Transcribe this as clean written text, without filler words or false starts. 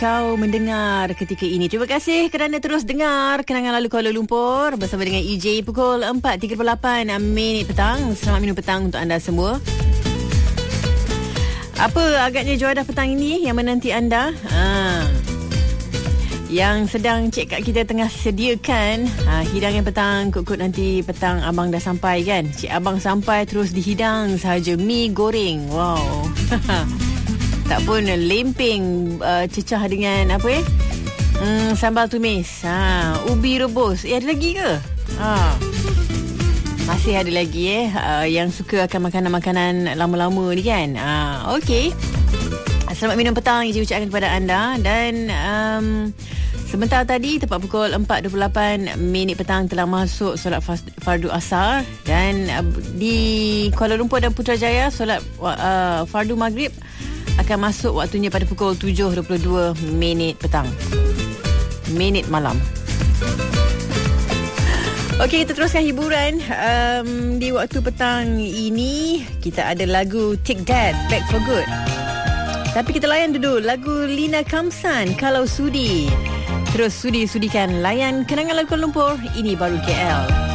kau mendengar ketika ini. Terima kasih kerana terus dengar Kenangan Lalu Kuala Lumpur bersama dengan EJ pukul 4.38 minit petang. Selamat minum petang untuk anda semua. Apa agaknya juadah petang ini yang menanti anda? Yang sedang Cik Kak kita tengah sediakan hidangan petang. Kut-kut nanti petang abang dah sampai kan. Cik abang sampai terus dihidang sahaja mi goreng. Wow. Tak pun lempeng cecah dengan apa sambal tumis, ubi rebus. Ada lagi ke? Masih ada lagi yang suka akan makanan-makanan lama-lama ni kan. Okey. Selamat minum petang je ucapkan kepada anda. Dan sebentar tadi tepat pukul 4.28 minit petang telah masuk solat fardu asar. Dan di Kuala Lumpur dan Putrajaya solat fardu maghrib akan masuk waktunya pada pukul 7.22 minit petang. Minit malam. Okey, kita teruskan hiburan. Di waktu petang ini kita ada lagu Take That, Back for Good. Tapi kita layan dulu lagu Lina Kamsan, Kalau Sudi. Terus sudi-sudikan layan Kenangan Lalu Kuala Lumpur. Ini baru KL.